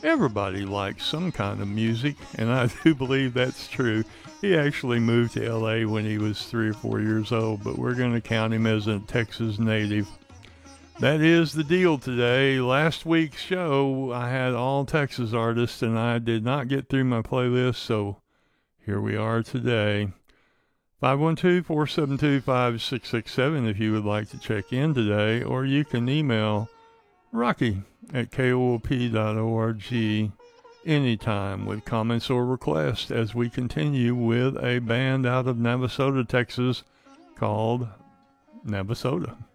Everybody likes some kind of music, and I do believe that's true. He actually moved to LA when he was 3 or 4 years old, but we're going to count him as a Texas native. That is the deal today. Last week's show, I had all Texas artists, and I did not get through my playlist, so here we are today. 512-472-5667 if you would like to check in today, or you can email rocky@koop.org anytime with comments or requests as we continue with a band out of Navasota, Texas called Navasota.